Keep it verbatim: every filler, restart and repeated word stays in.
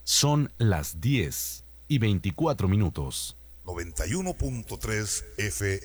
Son las diez y veinticuatro minutos. noventa y uno punto tres F